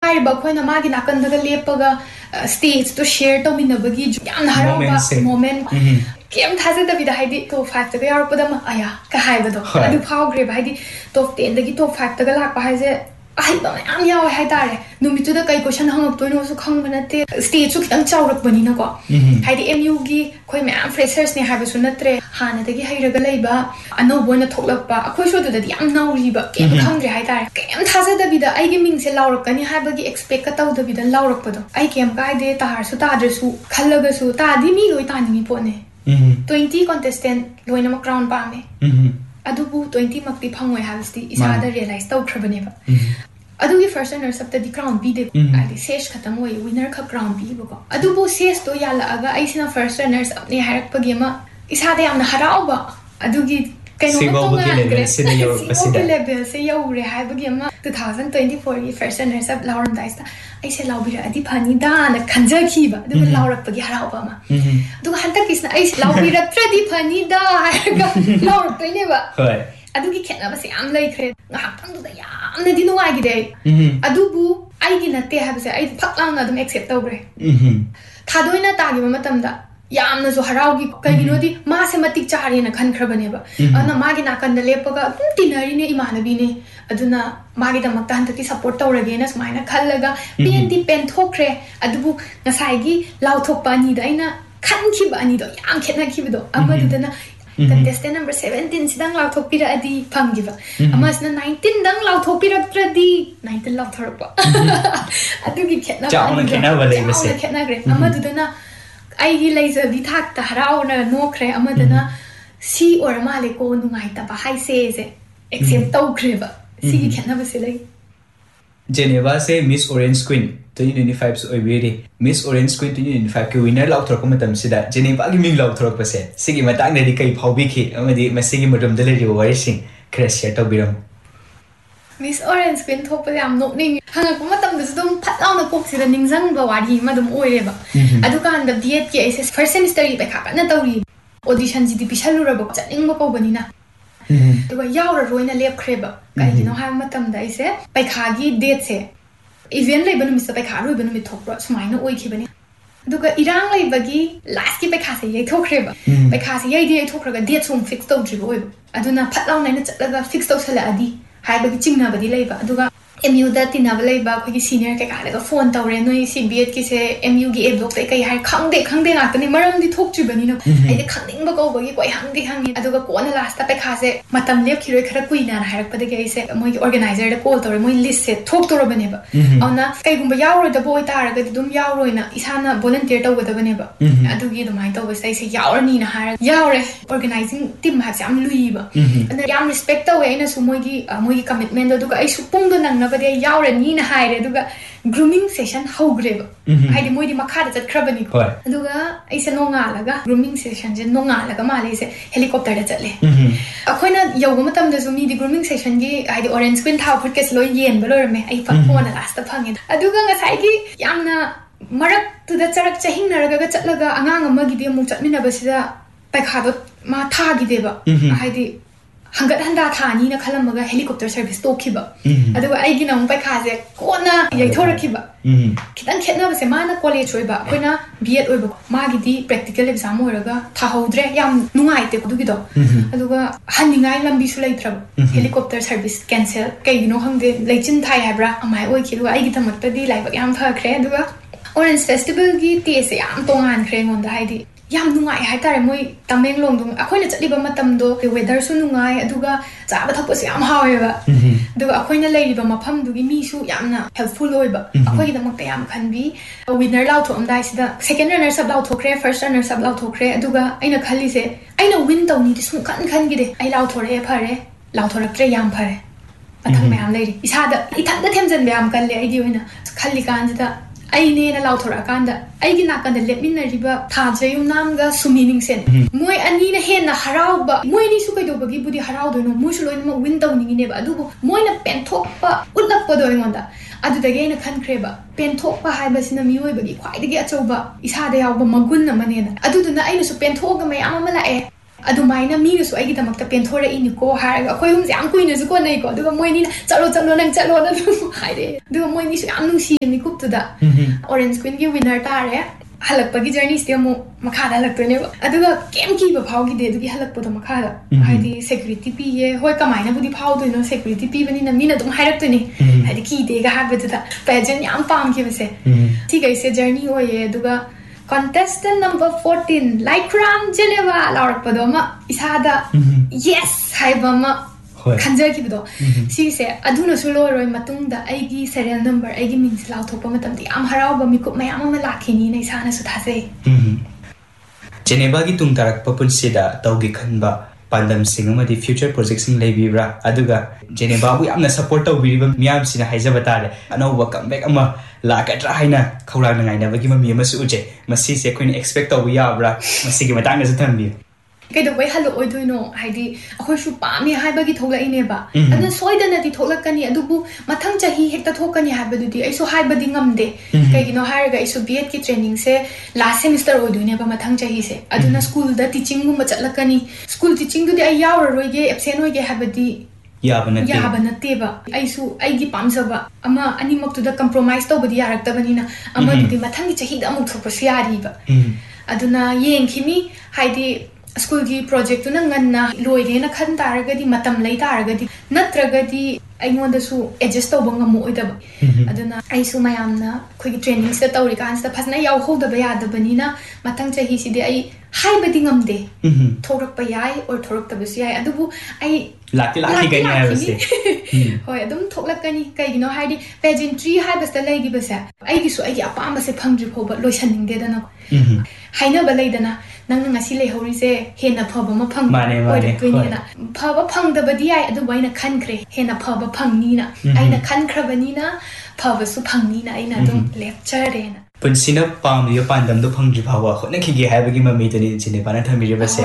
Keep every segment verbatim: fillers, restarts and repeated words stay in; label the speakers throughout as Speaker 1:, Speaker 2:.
Speaker 1: ꯍꯥꯏꯔꯤꯕ ꯑꯩꯈꯣꯏꯅ ꯃꯥꯒꯤ ꯅꯥꯀꯟꯗꯒ ꯂꯦꯞꯄꯒ ꯁ꯭ꯇꯦꯖꯇꯣ ꯁꯦꯌꯔ ꯇꯧꯃꯤꯟꯅꯕꯒꯤ ꯌꯥꯝꯅ ꯍꯔꯥꯎꯕ ꯃꯣꯃꯦꯟ ꯀꯩꯝ ꯊꯥꯖꯗꯕꯤꯗ ꯍꯥꯏꯗꯤ ꯇꯣꯞ ꯐꯥꯏꯚꯇꯒ ꯌꯥꯎꯔꯛꯄꯗ ꯑꯌꯥ ꯀ ꯍꯥꯏꯕꯗꯣ ꯑꯗꯨ ꯐꯥꯎꯈ꯭ꯔꯦꯕ ꯍꯥꯏꯗꯤ ꯇꯣꯞ ꯇꯦꯟꯗꯒꯤ ꯇꯣꯞ ꯐꯥꯏꯚꯇꯒ ꯂꯥꯛꯄ ꯍꯥꯏꯁꯦ ꯑꯍꯩꯕ ꯃꯌꯥꯝ ꯌꯥꯎꯋꯦ ꯍꯥꯏꯇꯥꯔꯦ ꯅꯨꯃꯤꯠꯇꯨꯗ ꯀꯩ ꯀꯣꯏꯁꯟ ꯍꯪꯉꯛꯇꯣꯏꯅꯣꯁꯨ ꯈꯪꯕ ꯅꯠꯇꯦ ꯁ꯭ꯇꯦꯖꯁꯨ ꯈꯤꯇꯪ ꯆꯥꯎꯔꯛꯄꯅꯤꯅꯀꯣ ꯍꯥꯏꯗꯤ ꯑꯦꯝ ꯌꯨꯒꯤ ꯑꯩꯈꯣꯏ ꯃꯌꯥꯝ ꯐ꯭ꯔꯦꯁꯔꯁꯅꯦ ꯍꯥꯏꯕꯁꯨ ꯅꯠꯇ꯭रे ꯍꯥꯟꯅꯗꯒꯤ ꯍꯩꯔꯒ ꯂꯩꯕ ꯑꯅꯧꯕ ꯑꯣꯏꯅ ꯊꯣꯛꯂꯛꯄ ꯑꯩꯈꯣꯏꯁꯨ ꯑꯗꯨꯗꯗꯤ ꯌꯥꯝ ꯅꯧꯔꯤꯕ ꯀꯩꯝ ꯈꯪꯗ꯭रे ꯍꯥꯏꯇꯥꯔꯦ ꯀꯩꯝ ꯊꯥꯖꯗꯕꯤꯗ ꯑꯩꯒꯤ ꯃꯤꯡꯁꯦ ꯂꯥꯎꯔꯛꯀꯅꯤ ꯍꯥꯏꯕꯒꯤ ꯑꯦꯛꯁꯄꯦꯛꯀ ꯇꯧꯗꯕꯤꯗ ꯂꯥꯎꯔꯛꯄꯗꯣ ꯑꯩ ꯀꯩꯝ ꯀꯥꯏꯗꯦ ꯇꯥꯔꯁꯨ ꯇꯥꯗ꯭ꯔꯁꯨ ꯈꯜꯂꯒꯁꯨ ꯇꯥꯗꯤ ꯃꯤ ꯂꯣꯏ ꯇꯥꯅꯤꯡꯉꯤ ꯄꯣꯠꯅꯦ twenty contestant loinamak crown paame adubu twenty makti phangoi habsti isada realize tawkhrabaneba adugi first runners up the crown bi de adi sesh khatam oi winner kha crown bi bako adubu sesh to yala aga aisina first runners up ne harak pagema isada yamna harauba adugi kaino to level se ne yor pasida level se yore habagema twenty twenty-four gi first runners up lauren daista aise laubira adi phani da na khanja khiba aduga laurak pagi harauba ma aduga hanta kisna aise laubira tradi phani da ga laurak toine ba hoi adugi khena ba se am lai khre ngahang du da yamna di nuai gi de adubu ai gi natte ha ba se ai phak launa dum accept tawbre thadoina ta gi matam da yamna zo haraugi kaigino di ma se matik chari na khan khrabane ba ana magi na kan lepaga tinari ne imanabi ne aduna magi da makta hanti support tawrage na smaina khallaga pnt pen thokre adubu ngasai gi law thokpa ni da ina khan khiba ani do yam khena khibido amadu dana contestant number seventeen sidang law thokpira adi phangiba amasna nineteen dang law thokpira tradi nineteen law thorpa adugi khena
Speaker 2: chauna khena balai base
Speaker 1: khena gre amadu dana aigi laser di thak ta harauna no khre amadana si or male ko nungai ta ba hai se se accept tau khre ba si gi khana ba se lai
Speaker 2: Geneva se Miss Orange Queen twenty twenty-five so obiri Miss Orange Queen twenty twenty-five ke winner law thorok matam sida Geneva gi ming law thorok pa se sigi matang ne di kai phaubi khi amadi masigi madam dele ri wari sing khre share to biram
Speaker 1: Miss Orange Queen thokpa yam nokning hanga ko matam da dum phatlaw na kok sida ningjang ba wari ma dum oire ba adu kan da B Ed ki I S first semester ri ba kha na tawri audition ji di pisalu ra ba chaning ba ko bani na duga yaura roina lep khreba kai gino ha matam da ise pai kha gi date se event lai banu misa pai kha roi banu mi thokra sumaina oi khibani duga irang lai bagi last ki pai kha se yai thokhreba pai kha se yai di yai thokraga date sum fix tau dri oi aduna phatlaw nai na chatlaga fix tau sala adi hai bagi chingna badi lai ba aduga M U da tinaba lai ba khoi gi senior ka ka la phone tawre noi si B Ed ki se M U gi e block te kai hai khangde khangde na tani maram di thok chi bani na ai de khangning ba ko ba gi koi hangdi hangi aduga ko na last ta pe kha se matam lep khiroi khara kuina na harak pa de kai se moi gi organizer da call tawre moi list se thok toro bane ba auna kai gumba yauro da boy tar ga dum yauro na isana volunteer taw da bane ba adugi do mai taw ba sai se yaur ni na har yaure organizing team ha sam lui ba and yam respect taw ai na su moi gi moi gi commitment da duga ai su pung do nang but they yaure ni na haire duga grooming session hogreba haidi moi di makha da chat khrabani duga ai se nonga laga grooming session je nonga laga male se helicopter da chatle akoina yoga matam da zumi di grooming session gi haidi Orange Queen thaw phut kes loi yen balorme ai phang phone last ta phangi aduga ngasai gi yamna marak tu da charak chahing naraga ga chatlaga angang ama gi di mu chatmina basida paikha do ma tha gi deba haidi hangat handa thani na khalamaga helicopter service to khiba aduga ai gi nang pai kha je kona yai thora khiba khitan khetna ba se mana college oiba koina B Ed oiba ma gi di practical exam oiraga tha hodre yam nungai te du gi do aduga haningai lambi su lai thra helicopter service cancel kai no hangde leichin thai habra amai oi khi du ai gi thamak ta di lai ba yam pha khre aduga Orange Festival gi te se yam tongan khre ngon da haidi yam nungai hai tare moi Tamenglong dum akoina chatliba matam do weather su nungai aduga chaba thakpo se yam hawe ba aduga akoina leiriba mafam dugi mi su yamna helpful oiba akoi da mak yam khanbi winner law tho amdai sida second runner sub law thokre first runner sub law thokre aduga aina khali se aina win tawni di sum khan khan gi de ai law thore phare law thoraktre yam phare athang mayam leiri isada ithanda themjan yam kalle ai di oina khali kan da ai ne na law thora kan da ai gi na kan da lepmin riba tha jayum nam ga sumining sen moi ani na hen na harau ba moi ni su kai do bagi budi harau do no moi su loi ma win taw ni ne ba adu moi na pen thok pa ulak pa do ngon da adu da ge na khan khre ba pen thok pa hai ba sina mi oi bagi khwai da ge achau ba isa da yaw ba magun na mane na adu du na ai na su pen thok ga mai ama la e ꯑꯗꯨꯃꯥꯏꯅ ꯃꯤꯅꯁꯨ ꯑꯩꯒꯤꯗꯃꯛꯇ ꯄꯦꯟꯊꯣꯔꯛꯏꯅꯤꯀꯣ ꯍꯥꯏꯔꯒ ꯑꯩꯈꯣꯏ ꯑꯍꯨꯝꯁꯦ ꯌꯥꯝ ꯀꯨꯏꯅꯁꯨ ꯀꯣꯟꯅꯩꯀꯣ ꯑꯗꯨꯒ ꯃꯣꯏꯅꯤꯅ ꯆꯠꯂꯣ ꯆꯠꯂꯣ ꯅꯪ ꯆꯠꯂꯣꯅ ꯑꯗꯨꯝ ꯍꯥꯏꯔꯛꯑꯦ ꯑꯗꯨꯒ ꯃꯣꯏꯅꯤꯁꯨ ꯌꯥꯝ ꯅꯨꯡꯁꯤꯌꯦ ꯃꯤꯀꯨꯞꯇꯨꯗ ꯑꯣꯔꯦꯟꯖ ꯀ꯭ꯋꯤꯟꯒꯤ ꯋꯤꯟꯅꯔ ꯇꯥꯔꯦ halakpagi journey ste amu makhada halaktoine aduga kem ki ba phawgi de adugi halakpodo makhada haidi security pi ye hoi kamaina budi phawdoino security pi bani na mina dum hairaktoine haidi ki de ga habada pageant yam pam ki base thi gai se journey hoye aduga contestant number fourteen Laikram Geneva laurakpodo ma isada yes haiba ma खंजर की बदो सी से अधुना सुलो रोय मतुंग दा आईगी serial number आईगी means लाउ थोपा मतम दी आम हराव बमी को मयाम म लाखिनी नै साना सुथासे
Speaker 2: जेनेबा की तुंग तारक पपुन सिदा तौगी खनबा पांदम सिंग मदि फ्यूचर प्रोजेक्ट सिंग लेबिब्रा अदुगा जेनेबा बु यामना सपोर्ट तौबिरिबा मियाम सिना हाइजबा तारे अनौबा कमबैक अमा लाकट्रा हाइना खौरा नंगाइना बगी ममी मसु उजे मसी से कोइन एक्सपेक्ट तौबु याब्रा मसी की मतांग नसु थंबि
Speaker 1: कई वै हलो ओइदोइनो हाइदि अखोइसु पामी हाइबगी थोलाइनेबा अदन सोइदनदि थोलकनी अदुबु मथंग चाही हेक्ता थोकनी हाइबदुदि आइसो हाइबदि ngамदे कइगिनो हारगा आइसो B Ed की ट्रेनिंग से लास्ट सेमेस्टर ओइदोइनेबा मथंग चाही से अदुना स्कूल दा टीचिंग गुम चलकनी स्कूल टीचिंग दुदि आइ यावर रोइगे एब्सेंट होइगे हाइबदि
Speaker 2: याबनते
Speaker 1: याबनतेबा आइसु आइगी पामजबा अमा अनिमक्तुदा कंप्रोमाइज तौबदि यारक्तबनिना अमा दुदि मथंग चाही दा अमुक थोपसु यारिबा अदुना येंखिमी हाइदि स्कूल की प्रोजेक्ट तो नंगन्ना लोइरेना खन तारगदि मतम लई तारगदि नत्रगदि अइमोंदसु एडजस्ट तौबा ngамोइदबा अदुना आइसु मयामना खोइ ट्रेनिंग से तौरि कांसता फसना याव होदबा यादबनिना मथंग चाही सिदि आई हाइबदि ngамदे थोरकपा याय और थोरक्तबसु याय अदुबु आई
Speaker 2: लाकि लाकि गनि हाइबसे
Speaker 1: होय अदुम थोकलकनी कइगिनो हाइदि पेजेंट्री हाइबसता लैगिबसे आइगिसु आइगि अपामबसे फंग्रि फोबा लोइसननिंगदेदना हाइनबा लैदना नंग ngasi lehorise hena phaba ma phang
Speaker 2: mane mane
Speaker 1: toinina phaba phang da badi ai adu baina khankhre hena phaba phangni na aina khankrabani na phaba su phangni na aina dum lecture rena
Speaker 2: punsina pam yo pandam do phangri bhawa khona khige haibagi mami tani chine bana thamire base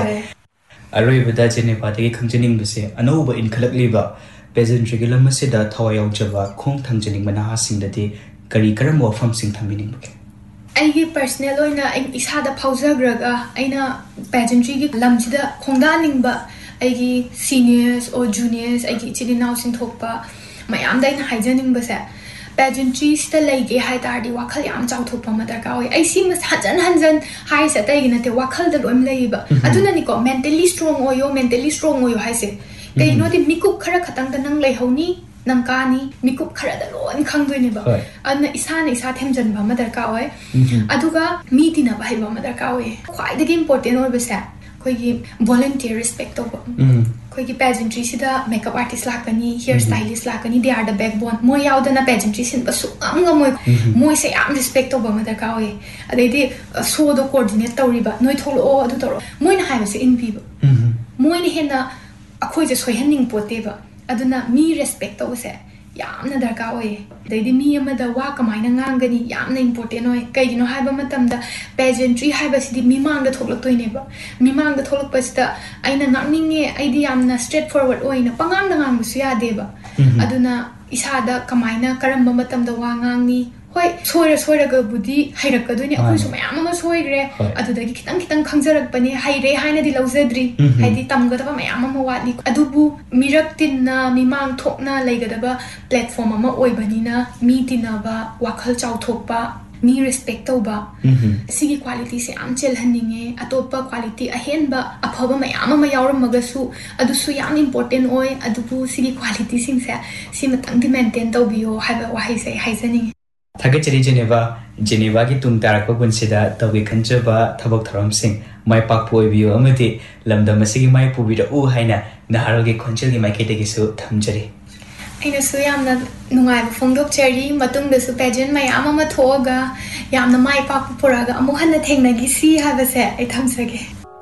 Speaker 2: aroi bada chine pati khangjening base anouba in khalak liba pageantry gi lam se da thawai yaujaba khong thangjening mana ha singdati kari karam wafam sing thamining bake
Speaker 1: आइगे personal ओइना इसादा फाउजग्रगा आइना pageantry की लमसिदा खोंदानिंगबा आइगी seniors और juniors आइगी चिदिनाउ सिंथोकपा मयाम दाइना हाइजनिंगबसे pageantry सिदा लैगे हाइतारदि वाखल याम चाउथोकपा मदरका ओइ आइसी मस हजन हजन high सतैगी नते वाखल the लोइम लैबा अदुनानिको mentally strong OYO mentally strong OYO हाइसे कइनोदि मिकुप खरा खतंग the नंग लैहौनी नंकानी मिकुप Khardah loan खंगदोइनेबा अन इसाने इसा थेमजनबा मदरका ओय अदुगा मीतिना बाइबा मदरका ओय ख्वाइदगी इंपोर्टेंट ओइबसे खोइगी वॉलंटियर रिस्पेक्ट ओबा खोइगी पेजेंट्री सिदा makeup artist लाकनी hair stylist लाकनी they are the backbone मोय यावदना पेजेंट्री सिन बसु अंग मोय मोय से याम रिस्पेक्ट ओबा मदरका ओय अदैदि शो दो कोऑर्डिनेट तौरिबा नोय थोलो अदु तौरो मोयना हाइबसे इनबीबा मोयने हेना अखोइजे सोयहनिंग पोतेबा अदुना मी रेस्पेक्ट तौसे यामना दरका ओय दैदि मी अमदा वा कमाइना ngang यामना इंपोर्टेंट ओय कइगिनो हाइबा मतमदा pageantry हाइबसिदि Mimang the थोलक्तोइनेबा Mimang the थोलक्पसिदा आइना nganninge आइदि यामना स्ट्रेट फॉरवर्ड ओइना पंगांग ngangbसु यादेबा अदुना इसादा कमाइना करम मतमदा वा ngangngi होय सोयरा सोयरागा बुदि हाइरकदोइने अखोइसु मयाम अमा सोयग्रे अदुदगी खितंग खितंग खंगजरकपने हाइरे हाइनादि लौजद्रि हाइदि तमगदबा मयाम अमा वाटलि अदुबु मिरक तिन्ना मिमांग थोकना लैगदबा प्लेटफॉर्म अमा ओइबनिना मी तिनाबा वाखल चाउथोकपा मी रेस्पेक्ट तौबा सिगी क्वालिटी से आम चेलहनिंगे अतोपा क्वालिटी अहेनबा अफबा मयाम अमा यावरमगसु अदुसु याम इंपोर्टेंट ओय अदुबु सिगी क्वालिटी सिंगसे सिमतंग मेंटेन तौबियो हाइबा वाहि से हाइजनिंग
Speaker 2: थागचरी जेनेबा जेनेबा की तुम तारक पुनसिदा तौगे खंचबा थबक थरम सिंह माय पाकपोइबियो अमति लमदम सिगी माय पुबिरा उ हाइना नहारोगे खंचलगी माइकेटेगिसु थमजरी
Speaker 1: अइनसु यामना नुंगाइबा फोंदोकचरी मतुंगदसु पेजेंट मयाम अमा थोगा यामना माय पाकपु पुरागा अमु हन्ना थेंगनागी सी हाबसे अइ थमसगे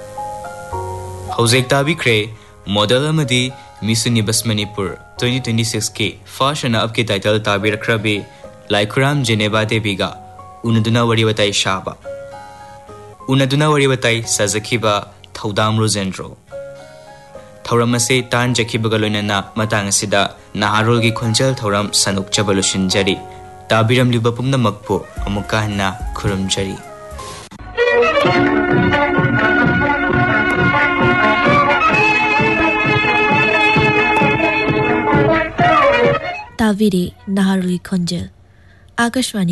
Speaker 2: हौजेक ताबिख्रे model अमदी miss universe Manipur twenty twenty-six के फर्स्ट रनर अप के title ताबिरखरबे Laikram Geneva Deviga Unaduna Wariwatai Shaba Unaduna Wariwatai Sazakiba Thaudam Rosendro Thauramase Tan Jakibagalonana Matangasida Naharolgi Khonjal Thauram Sanuk Chabalushin Jari Tabiram Libapumna Makpo Amukahna Kurum Jari
Speaker 3: ꯇꯥꯕꯤꯔꯤ ꯅꯍꯥꯔꯨꯜ ꯈꯣꯟꯖꯦꯜ ꯑꯥꯀꯥꯁꯋꯥꯅꯤ